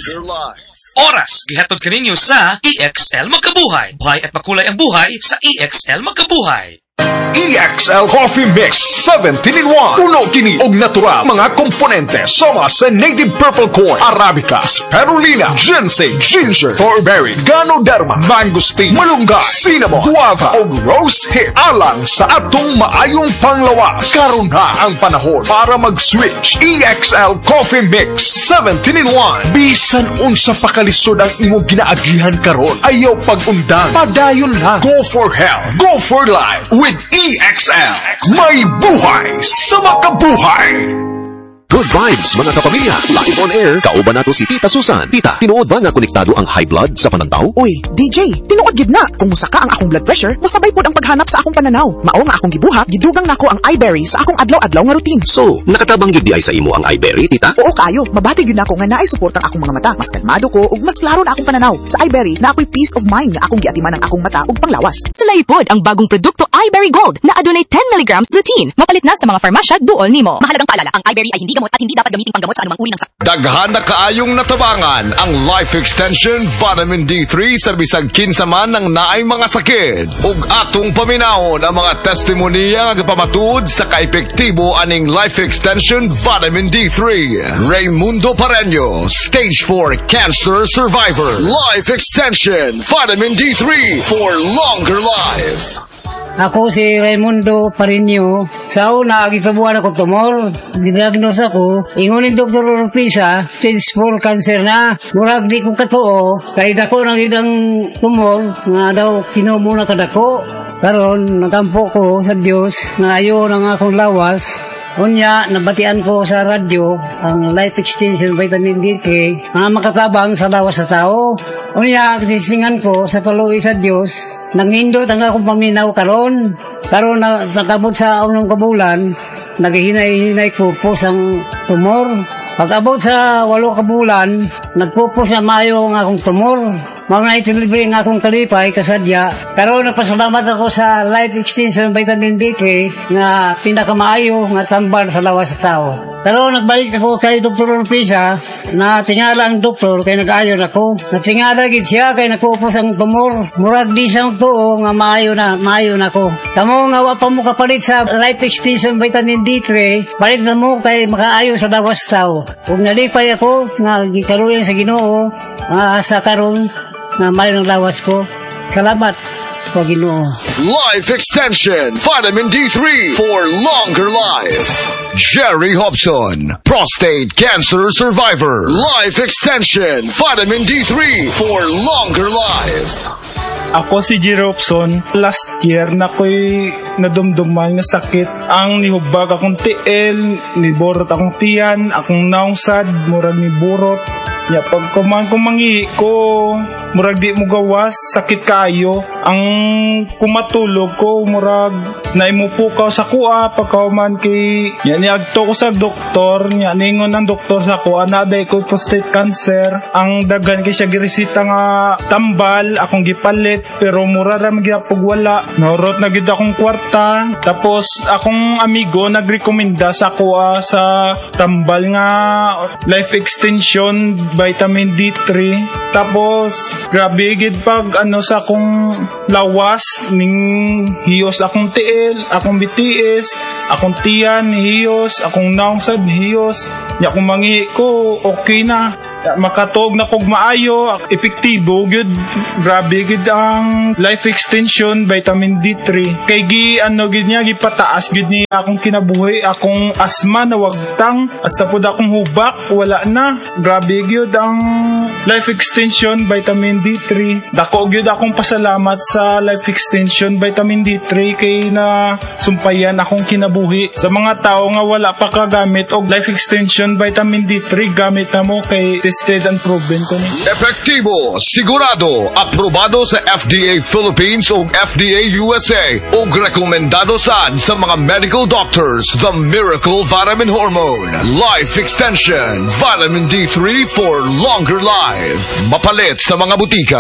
Oras, gihatod kaninyo sa E X L Magkabuhay. Buhay at makulay ang buhay sa E X L Magkabuhay. E X L Coffee Mix seventeen in one. Puno kini og natural mga komponente sama sa native purple corn, arabica, spirulina, ginseng, ginger, thornberry, ganoderma, mangosteen, malunggay, cinnamon, guava ug rose hip alang sa atong maayong panglawas. Karon na ang panahon para mag-switch. E X L Coffee Mix seventeen in one. Bisan unsa pa kalisod ang imong ginaagihan karon, ayaw pag-undang, padayon lang. Go for health, go for life with E X L. May buhay sa makabuhay. Good Good vibes, mga kapamilya. Live on air, kauban nato si Tita Susan. Tita, tinuod ba nga konektado ang high blood sa panantaw? Uy, D J, tinuod gid na. Kung musaka ang akong blood pressure, musabay pod ang paghanap sa akong pananaw. Mao nga akong gibuhat, gidugang nako ang iBerry sa akong adlaw-adlaw nga routine. So, nakatabang gyud di ay sa imo ang iBerry, Tita? Oo kayo, mabati gyud nako nga naay support ang akong mga mata. Mas kalmado ko ug mas klaro na akong pananaw. Sa iBerry, na ako'y peace of mind nga akong giatiman ang akong mata ug panglawas. Sulay pod ang bagong produkto iBerry Gold na adunay ten milligrams lutein. Mapalit na sa mga farmasya duol nimo. Mahalagang paalala, ang iBerry ay hindi gamot at hindi dapat gamiting panggamot sa anumang uri ng sakit. Daghan na kaayong natabangan ang Life Extension Vitamin D three sa bisag kinsa man ng naay mga sakit. Ug atong paminahon ang mga testimonya nga pamatud sa kaepektibo aning Life Extension Vitamin D three. Raymundo Pareño, Stage four Cancer Survivor. Life Extension Vitamin D three for longer life. Ako si Raymundo Pareño. Sa una, gikabuhan ako tumor. Didiagnose ako. Ingunin Doktor Urpisa, stage four cancer na. Murag di ko katuo. Kaya dako nang idang tumor. Nga daw kinumo na kadako. Karon nagampo ko sa Dios nga ayo nang akong lawas. Unya, nabatian ko sa radyo ang Life Extension Vitamin D three nga makatabang sa lawas sa tao. Unya, kinisingan ko sa kaluwi sa Dios. Nangindot ang akong paminaw karon. Karon na nakabot sa unang kabulan, naghihinay-hinay ko po sang tumor. Pag-abot sa walo kabulan, nagpupos na mayo ang akong tumor. Mga itilibre ang akong kalipay, kasadya. Karon napasalamat ako sa Life Extension Vitamin D three nga pinakamaayo nga tambal sa lawas sa tao. Karon nagbalik ako kay Doktor Urpisa na tingala ang doktor kay nag-ayon ako. Natingala gid siya kay nagpupos ang tumor. Murag di siyang tuo nga maayo na, maayo na ko. Kamo nga wa pa mo kapalit sa Life Extension Vitamin D three, palit na mo kay makaayo sa lawas sa tao. Kung nalipay ako nga gikaluyan sa Ginoo, nga sa karon nga mayo ng lawas ko. Salamat po Ginoo. Life Extension Vitamin D three for longer life. Jerry Hobson, prostate cancer survivor. Life Extension Vitamin D three for longer life. Ako si Jerry Hobson. Last year na ko'y nadumduman nga sakit. Ang nihubag akong tiil, niborot akong tiyan, akong naungsad, murag ni burot. Ya, pag kuman kumangihi ko, murag di mo gawas, sakit kayo. Ang kumatulog ko, murag naimupukaw sa kuha, pagkauman kay, yan niagto ko sa doktor, yan ningon ang doktor sa kuha, naday ko prostate cancer. Ang dagan kay siya giresita nga tambal, akong gipalit, pero mura ram gyapog wala. Naurot na gid akong kwarta, tapos akong amigo nagrekomenda sa kuha sa tambal nga Life Extension Vitamin D three. Tapos grabe gid pag ano sa akong lawas ning hiyos akong tiil, akong B T S, akong tiyan hiyos, akong naungsad hiyos. Ya kung mangihi ko okay na. Makatog na kog maayo, epektibo gud. Grabe gid ang Life Extension Vitamin D three. Kay gi ano gid niya gipataas gid ni akong kinabuhi, akong asma na wagtang, hasta pud akong hubak wala na. Grabe gid ang Life Extension Vitamin D three. Dako gyud akong pasalamat sa Life Extension Vitamin D three kay na sumpayan akong kinabuhi. Sa mga tao nga wala pa kagamit og Life Extension Vitamin D three, gamit na mo kay tested and proven ko ni. Epektibo, sigurado, aprobado sa F D A Philippines ug F D A U S A ug rekomendado sad sa mga medical doctors. The Miracle Vitamin Hormone, Life Extension Vitamin D three for longer life. Mapalit sa mga butika.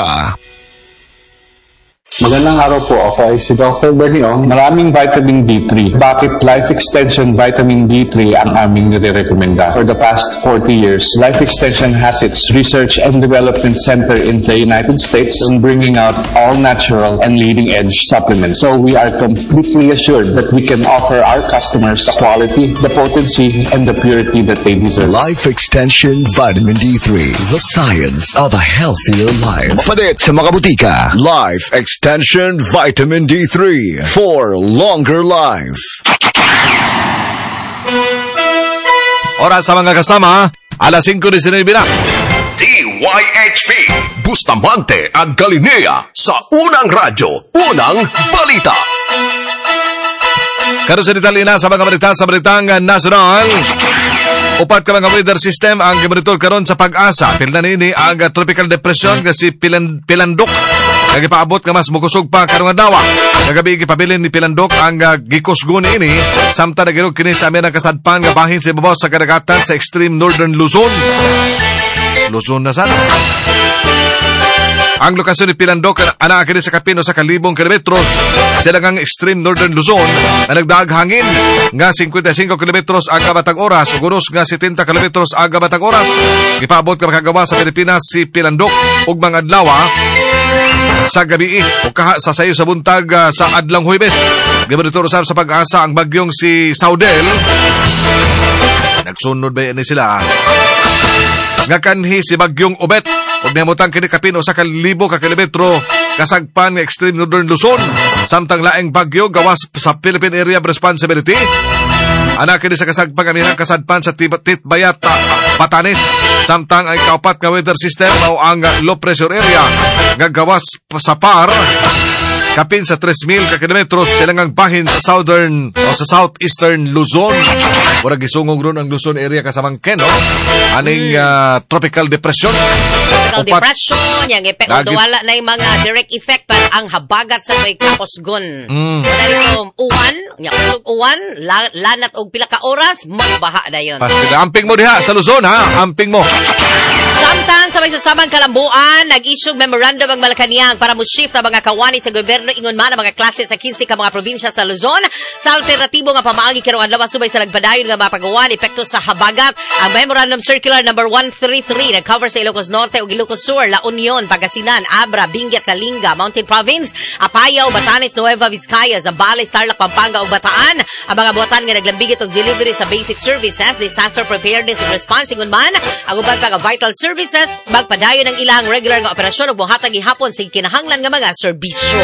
Magandang araw po. Ako ay si Doctor Bernie Ong. Maraming vitamin D three. Bakit Life Extension Vitamin D three ang aming nire-recommenda? For the past forty years, Life Extension has its research and development center in the United States in bringing out all natural and leading-edge supplements. So we are completely assured that we can offer our customers the quality, the potency, and the purity that they deserve. Life Extension Vitamin D three. The science of a healthier life. Mapalit sa mga butika. Life Extension Extension Vitamin D three for longer life. Oras sa mga kasama, alas singko disenove na. D Y H P Bustamante at Galinea sa unang radyo, unang balita. Karon sa detalye na sa mga balita sa Balitang Nasional. Upat ka mga weather system ang gimonitor karon sa Pag-asa. Pilna nini ang uh, tropical depression nga si Pilan, Pilandok. Nagipaabot nga mas mukusog pa karong adlaw. Kagabi gipabilin ni Pilandok ang uh, gikusgon ini samtang nagirog kini sa amin ang kasadpan nga bahin sa ibabaw sa kadagatan sa extreme northern Luzon. Luzon na sana. Ang lokasyon ni Pilandok ana kini sa kapino sa kalibong kilometros sa daghang extreme northern Luzon na nagdaag hangin nga fifty-five kilometros aga batag oras ug unos nga seventy kilometros aga batag oras. Gipaabot ka makagawa sa Pilipinas si Pilandok ug mga adlaw sa gabi o kaha sa sayo sa buntag uh, sa adlang Huwebes. Gibonitor usab sa Pag-asa ang bagyong si Saudel. Nagsunod ba yan sila? Nga kanhi si bagyong Obet ug nahimutang kini kapin usa ka libo ka kilometro kasagpan ng extreme northern Luzon samtang laing bagyo gawas sa Philippine Area of Responsibility. Ana kini sa kasagpan kanina kasadpan sa Titbayat, Batanes samtang ay kaupat nga weather system mao ang low pressure area nga gawas sa Par kapin sa three mil ka kilometros silangang bahin sa southern o sa southeastern Luzon. Murag gisungog ron ang Luzon area kasamang Keno aning uh, tropical depression. Tropical Upat, depression, yang epekto wala na yung mga direct effect pa ang habagat sa may Kapusgon. Mm. So, uwan, yang usog uwan, la, lanat og pila ka oras, magbaha na yun. Pasti, amping mo diha sa Luzon ha, amping mo. Samtang sa may susamang kalambuan, nag-issue memorandum ang Malacanang para mo-shift ang mga kawani sa gobyerno ingon man ang mga klase sa fifteen ka mga probinsya sa Luzon sa alternatibo nga pamaagi karong adlaw subay sa nagbadayon nga mapagawan epekto sa habagat. Ang Memorandum Circular number one thirty-three nag-cover sa Ilocos Norte ug Ilocos Sur, La Union, Pangasinan, Abra, Benguet, Kalinga, Mountain Province, Apayao, Batanes, Nueva Vizcaya, Zambales, Tarlac, Pampanga ug Bataan. Ang mga buhatan nga naglambigit og delivery sa basic services, disaster preparedness and response ingon man ang uban pa nga vital services magpadayon ang ilang regular nga operasyon ug buhatag gihapon sa kinahanglan nga mga serbisyo.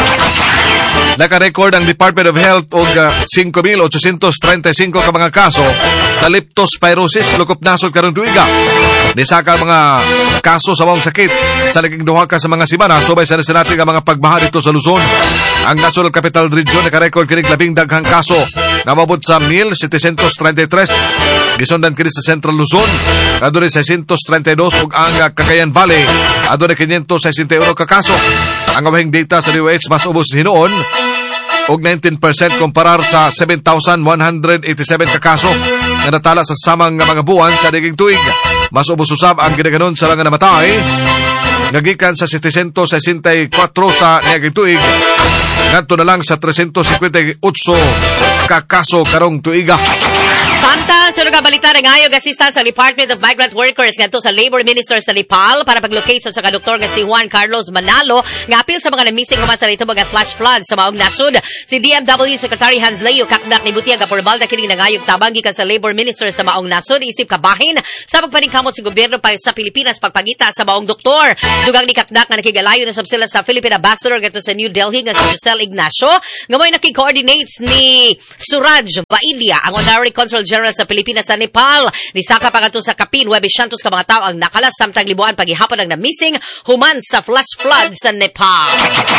Naka-record ang Department of Health og uh, five thousand eight hundred thirty-five ka mga kaso sa leptospirosis lukop nasod karong tuiga. Nisaka mga kaso sa mawang sakit sa laging duha ka sa mga semana subay sa nasinati nga mga pagbaha dito sa Luzon. Ang National Capital Region naka-record kini labing daghang kaso na mabot sa one thousand seven hundred thirty-three. Gisundan kini sa Central Luzon adunay six hundred thirty-two ug ang uh, Cagayan Valley adunay five hundred sixty-one ka kaso. Ang awahing data sa D O H mas ubos hinuon og nineteen percent kumparar sa seven thousand one hundred eighty-seven ka kaso na natala sa samang mga buwan sa diging tuig. Mas ubos usab ang gidaganon sa mga namatay nga gikan sa seven hundred sixty-four sa niaging tuig ngadto na lang sa three hundred fifty-eight ka kaso karong tuiga. Samtang sunod nga balita ng ayog assistance sa Department of Migrant Workers ngadto sa Labor Minister sa Nepal para pag-locate sa ka doktor nga si Juan Carlos Manalo nga apil sa mga na-missing human sa rito mga flash floods sa maong nasud. Si D M W Secretary Hans Leo kakdak ni butiyag nga pormalda kini nangayog tabang gikan sa Labor Minister sa maong nasud isip kabahin sa pagpaningkamot sa gobyerno pa sa Pilipinas pagpagita sa maong doktor. Dugang ni kakdak nga nakigalayo na sila sa Philippine Ambassador ngadto sa New Delhi nga si Giselle Ignacio nga mo'y nakikoordinates ni Suraj Bailia ang Honorary Consul General sa Pilipinas sa Nepal. Nisaka pa kadto sa kapin Huwebes Santos ka mga tao ang nakalas samtang libuan paghihapon ang na-missing human sa flash flood sa Nepal.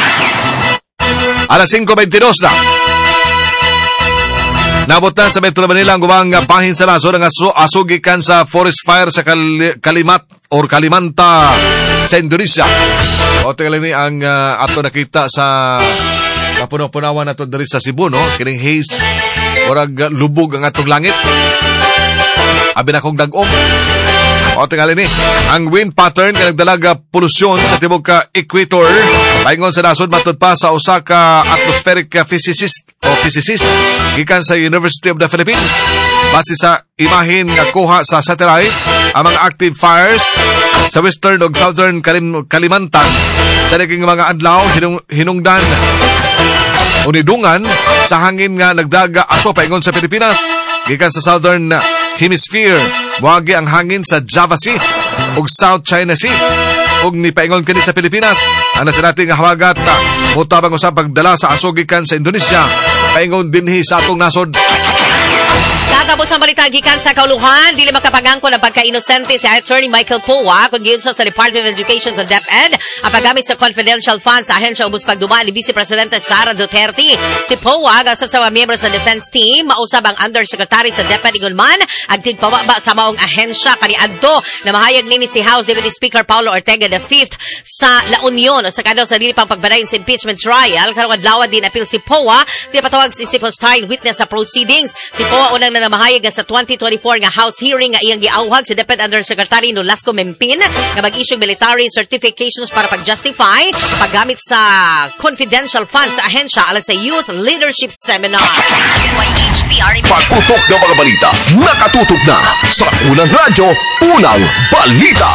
Alas five twenty-two na. Nabot na sa Metro Manila ang gubang bahin sa naso ng aso, asugikan sa forest fire sa Kal- Kalimat or Kalimanta sa Indonesia. O tingnan ni ang uh, ato nakita sa kapunaw-punawan nato diri sa Cebu, no? Kining haze orag lubog ang atong langit. Abi na kong dag-ong. O tingali ni, ang wind pattern nga nagdalaga polusyon sa tibok ka equator. Paingon sa nasod matod pa sa usa ka atmospheric physicist o physicist gikan sa University of the Philippines. Base sa imahin nga kuha sa satellite, ang mga active fires sa western ug southern Kalim- Kalimantan sa naging mga adlaw hinung- hinungdan unidungan sa hangin nga nagdaga aso paingon sa Pilipinas gikan sa southern hemisphere. Wagi ang hangin sa Java Sea ug South China Sea ug ni paingon kini sa Pilipinas ang nasinati nga hawagat mutabang usab pagdala sa aso gikan sa Indonesia paingon dinhi sa atong nasod. Sa Matapos ang balita gikan sa kauluhan, dili makapangangko ng pagka-inosente si Attorney Michael Poa kung giunsa sa Department of Education kung DepEd ang paggamit sa confidential funds sa ahensya ubos pagduma ni Vice Presidente Sara Duterte. Si Poa gasa sa mga miyembro sa defense team mausab ang Undersecretary sa DepEd ingon man ang tigpawaba sa maong ahensya kaniadto na mahayag nini si House Deputy Speaker Paulo Ortega the fifth sa La Union o sa kadaw sa dili pang pagbadayon sa impeachment trial karong adlaw din apil si Poa siya patawag si Steve witness sa proceedings. Si Poa unang na namahayag sa twenty twenty-four nga House hearing nga iyang giawhag si DepEd Undersecretary Nolasco Mempin nga mag-issue military certifications para pag-justify paggamit sa confidential funds sa ahensya alang sa Youth Leadership Seminar. Pagputok ng mga balita, nakatutok na sa Unang Radyo, Unang Balita.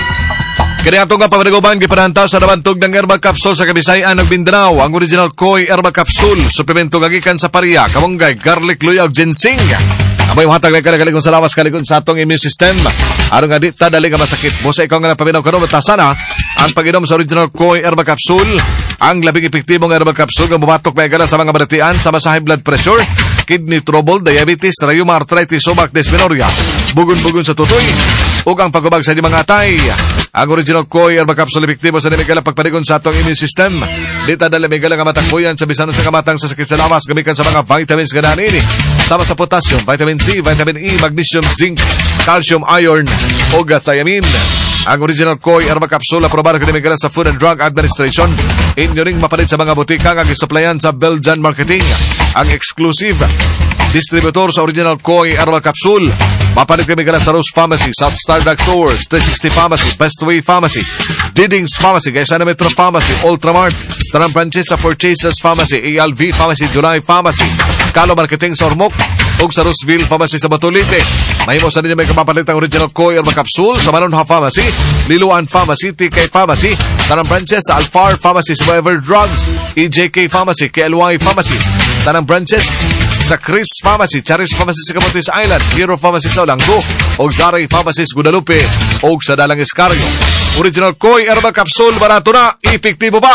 Kaya nga pamaniguban, gipanantaw sa nabantog ng herbal capsule sa Kabisayan ng Mindanao. Ang original Koi herbal capsule, suplemento gagikan sa pariya, kamunggay, garlic, luyaw, ginseng. Amoy hatag na kalagalikon sa lawas, kalikon sa atong immune system. Aron nga di tadali nga masakit mo sa ikaw nga napaminaw karon matasana ang pag-inom sa original Koi herbal capsule. Ang labing epektibong herbal capsule nga bumatok may gala sa mga balatian sa high blood pressure, kidney trouble, diabetes, rheuma, arthritis, stomach dysmenorrhea, bugon-bugon sa tutoy, ug ang pagubag sa limang atay. Ang original Koi herbal capsule epektibo sa nimigala pagpanigon sa atong immune system. Dita dala migala nga matakbuyan sa bisan sa kamatang sa sakit sa lawas gamikan sa mga vitamins nga nani sama sa potassium, vitamin C, vitamin E, magnesium, zinc, calcium, iron, ug thiamine. Ang original Koi herbal capsule aprobado kini migala sa Food and Drug Administration. Inyo ring mapalit sa mga butika nga gisuplayan sa Belgian Marketing. Ang exclusive distributor sa original Koi herbal capsule mapalit kami gala sa Rose Pharmacy, South Star Drug Stores, three sixty Pharmacy, Bestway Pharmacy, Didings Pharmacy, Gaisana Metro Pharmacy, Ultramart, Tanang Francesa Purchases Pharmacy, A L V Pharmacy, July Pharmacy, Kalo Marketing sa Ormoc, ug sa Roseville Pharmacy sa Batulite. Mahimo sa ninyo may kapapalit ang original Koi herbal capsule sa Manonha Pharmacy, Liluan Pharmacy, T K Pharmacy, Tanang Francesa, Alfar Pharmacy, Survivor Drugs, E J K Pharmacy, K L Y Pharmacy, Tanang Branches sa Chris Pharmacy, Charis Pharmacy sa Camotes Island, Hero Pharmacy sa Olanggo, og Zaray Pharmacy sa Guadalupe, og sa Dalang Escarrio. Original Koi herbal capsule, barato na, epektibo ba?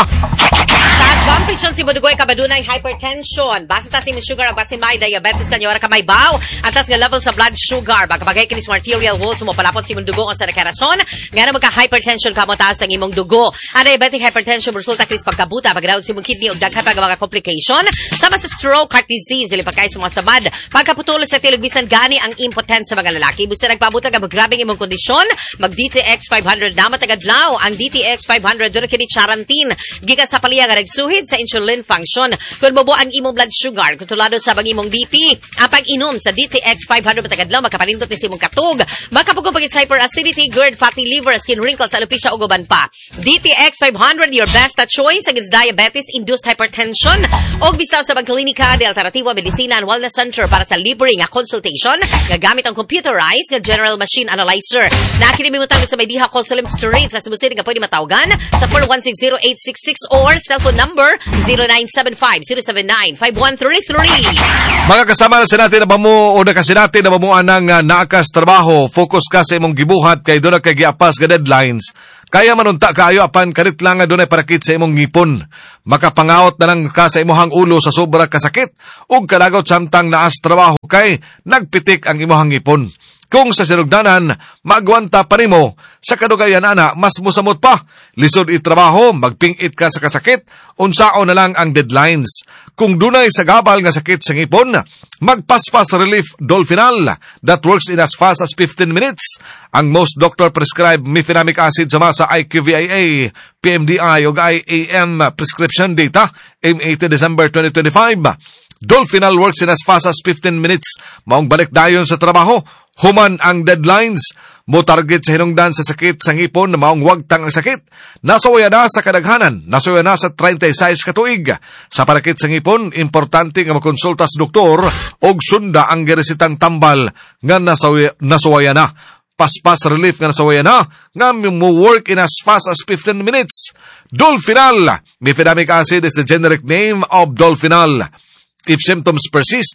Compression si Budugoy kabadunay hypertension. Basta ta si sugar ag basin may diabetes kanyo ora kamay baw. Antas nga level sa blood sugar bagabagay kini sa arterial walls mo palapot si imong dugo ang sa karason nga na magka hypertension ka mo taas ang imong dugo. Ang diabetic hypertension resulta kris pagkabuta pagdaog si imong kidney ug daghan pa mga complication sama sa stroke, heart disease, dili pagkay sa mga samad, pagkaputol sa tilog bisan gani ang impotence sa mga lalaki. Busa nagpabuta ka magrabing imong kondisyon, mag D T X five hundred na matagadlaw. Ang D T X five hundred duro kini charantin gikan sa paliya nga nagsuhid sa insulin function. Kung mabuo ang imong blood sugar, kontrolado sa bang imong B P, ang pag-inom sa D T X five hundred matagadlaw, makapalindot ni simong katog, makapugong pagit sa hyperacidity, GERD, fatty liver, skin wrinkles, alopecia, o guban pa. D T X five hundred, your best choice against diabetes-induced hypertension, o bistaw sa Bagklinika de Alternativa Medicina and Wellness Center para sa libre nga consultation, nga gamit ang computerized nga general machine analyzer. Nakinimimutang sa may diha call sa limits to rates sa simusin nga pwede matawagan sa four one six zero eight six six or cellphone number zero nine seven five zero seven nine five one three three. Mga kasama na sa natin na bamu o na kasi natin na bamuan ng uh, naakas trabaho, focus ka sa imong gibuhat kay doon na kay giapas ka deadlines. Kaya manunta kaayo apan karit lang nga doon ay parakit sa imong ngipon. Makapangaot na lang ka sa imuhang ulo sa sobra kasakit ug kalagot samtang naas trabaho kay nagpitik ang imuhang ngipon. Kung sa sinugdanan, magwanta pa nimo, sa kadugayan ana, mas musamot pa. Lisod itrabaho, magpingit ka sa kasakit, unsao na lang ang deadlines. Kung dunay sa gabal nga sakit sa ngipon, magpaspas relief Dolphinal that works in as fast as fifteen minutes. Ang most doctor prescribed mefenamic acid sama sa I Q V I A, P M D I o I A M prescription data, M eighteen December twenty twenty-five. Dolphinal works in as fast as fifteen minutes. Maong balik dayon sa trabaho, human ang deadlines. Mo target sa hinungdan sa sakit sa ngipon na maong wagtang ang sakit. Nasawaya na sa kadaghanan, nasawaya na sa thirty-six katuig. Sa parakit sa ngipon, importante nga makonsulta sa doktor og sunda ang giresitang tambal nga nasawaya, nasawaya na. Paspas relief nga nasawaya na, nga mo work in as fast as fifteen minutes. Dolphinal. Mefenamic acid is the generic name of Dolphinal. If symptoms persist,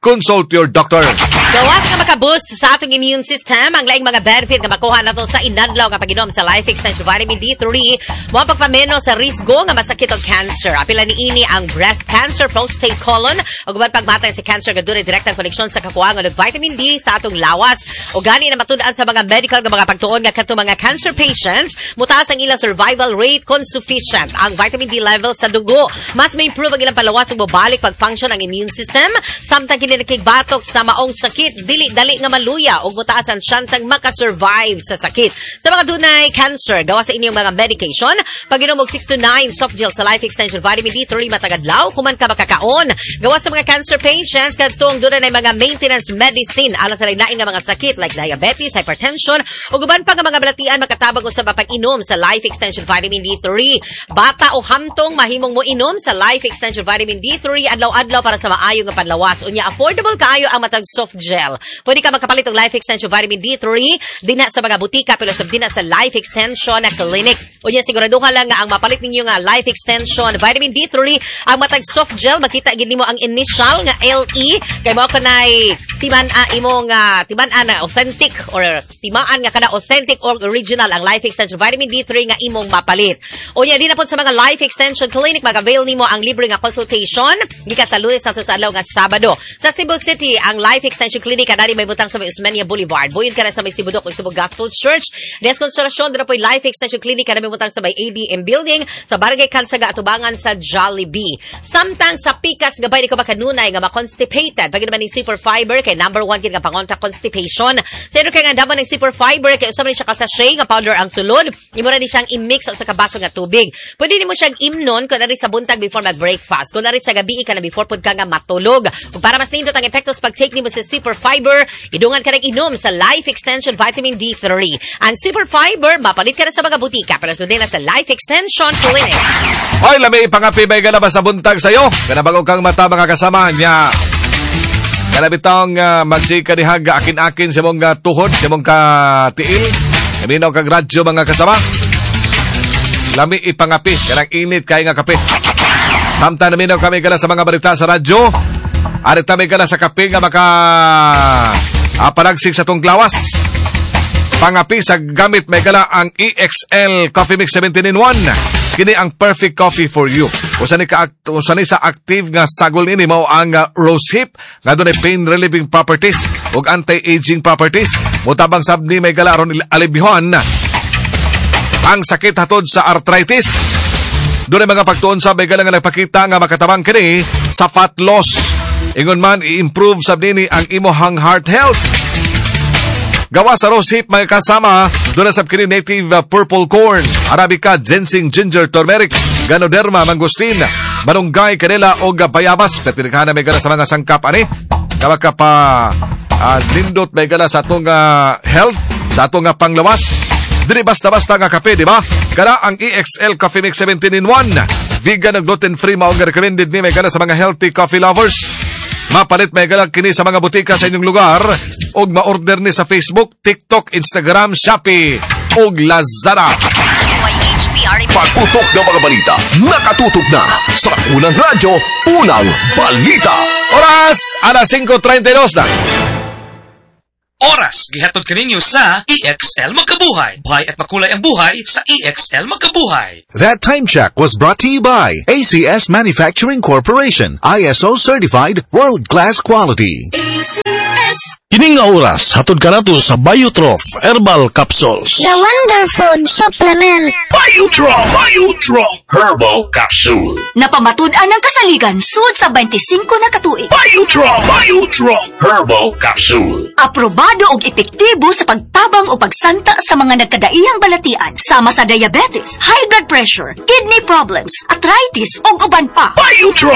consult your doctor. Gawas nga maka-boost sa atong immune system, ang laing mga benefit nga makuha nato sa inadlaw nga pag-inom sa Life Extension Vitamin D three, mo pagpameno sa risgo nga masakit og cancer. Apila ni ini ang breast cancer, prostate, colon, ug uban pagmatay sa cancer nga dunay direktang koneksyon sa kakuwangan og vitamin D sa atong lawas. O gani na matud-an sa mga medical nga mga pagtuon nga kadto mga cancer patients, mutaas ang ilang survival rate kung sufficient ang vitamin D level sa dugo. Mas may improve ang ilang palawas ug mobalik pag-function ang immune system, samtang kini nakigbatok sa maong sakit, dili-dali nga maluya ug mutaas ang tsansang maka-survive sa sakit. Sa mga dunay cancer, gawa sa inyong mga medication, pag-inom og six to nine soft gel sa Life Extension Vitamin D three matagadlaw, kuman ka makakaon. Gawa sa mga cancer patients, kadtong dunay mga maintenance medicine alang sa lain-lain nga mga sakit like diabetes, hypertension, ug uban pa nga mga balatian makatabang usab pag-inom sa Life Extension Vitamin D three. Bata o hamtong mahimong mo inom sa Life Extension Vitamin D three adlaw-adlaw para sa maayo nga panlawas. Unya affordable kaayo ang matag soft gel. Pwede ka makapalit og Life Extension Vitamin D three dinha sa mga butika pero sab dinha sa Life Extension Clinic. Unya siguraduhan lang nga ang mapalit ninyo nga Life Extension Vitamin D three ang matag soft gel, makita gid nimo ang initial nga L E kay mao kanay timan a imong uh, timan ana authentic or timaan nga kana authentic or original ang Life Extension Vitamin D three nga imong mapalit. Unya di na pod sa mga Life Extension Clinic mag-avail nimo ang libre nga consultation gikan sa Lunes sa adlaw nga Sabado. Sa Cebu City ang Life Extension Clinic kanari may butang sa may Osmeña Boulevard. Buyon ka na sa may Sibudok ug Cebu Gospel Church. Des konstruksyon dira po Life Extension Clinic kanami butang sa may A D M Building sa Barangay Kansaga atubangan sa Jollibee. Samtang sa pikas gabay ni ko makanunay nga ma-constipated pag naman ning super fiber kay number one kid nga pangontra constipation. Sa ino kay nga daman ning super fiber kay usab ni siya ka sachet nga powder ang sulod. Imo ra ni siyang i-mix sa kabaso nga tubig. Pwede nimo siyang imnon kun ari sa buntag before mag-breakfast. Kun ari sa gabi ka na before pud ka nga matulog. Ug para mas nindot ang epektos pag-take nimo sa super fiber, idungan ka nang inom sa Life Extension Vitamin D three. Ang super fiber mapalit ka na sa mga butika pero sundin na sa Life Extension Clinic. Hoy, lami ipangapi bay galabas sa buntag sayo. Kanabago kang mata mga kasama niya. Kanabitong uh, magsika ni Haga akin-akin sa mong uh, tuhod, sa mong katiil. Kaminaw kang radyo mga kasama. Lami ipangapi, kanang init kaya nga kape. Samtang naminaw kami kala sa mga balita sa radyo. Arit kami kala sa kape nga maka uh, palagsig sa tong glawas. Pangapi sa gamit may kala ang E X L Coffee Mix seventeen in one. Kini ang perfect coffee for you. Usa ni ka usa ni sa active nga sagol ini mao ang uh, rose hip nga dunay pain relieving properties ug anti-aging properties. Mutabang sab ni may kala aron alibihon ang sakit hatod sa arthritis. Dunay mga pagtuon sa may kala nga nagpakita nga makatabang kini sa fat loss. Ingon man i-improve sab nini ang imong heart health. Gawa sa rose hip mga kasama, doon na sab kini native uh, purple corn, arabica, ginseng, ginger, turmeric, ganoderma, mangosteen, manunggay, kanela o bayabas. Petirikahan na may gala sa mga sangkap ani. Kama ka pa uh, nindot may gala sa atong uh, health, sa atong uh, panglawas. Dili basta-basta nga kape, di ba? Kala ang E X L Coffee Mix seventeen in one. Vegan ug gluten-free mao nga recommended ni may gala sa mga healthy coffee lovers. Mapalit may galag kini sa mga butika sa inyong lugar og ma-order ni sa Facebook, TikTok, Instagram, Shopee og Lazada. Pagputok ng mga balita, nakatutok na sa unang radyo, unang balita. Oras, alas five thirty-two na. Oras, gihatod kaninyo sa E X L Magkabuhay. Buhay at makulay ang buhay sa E X L Magkabuhay. That time check was brought to you by A C S Manufacturing Corporation, I S O certified, world-class quality. A C S. Kining nga oras, hatod ka nato sa Biotrof Herbal Capsules. The Wonder Food Supplement. Biotrof, Biotrof Herbal Capsule. Napamatud-an ang kasaligan sud sa twenty-five na katuig. Biotrof, Biotrof Herbal Capsule. Aprobado og epektibo sa pagtabang o pagsanta sa mga nagkadaiyang balatian sama sa diabetes, high blood pressure, kidney problems, arthritis ug uban pa. Biotrof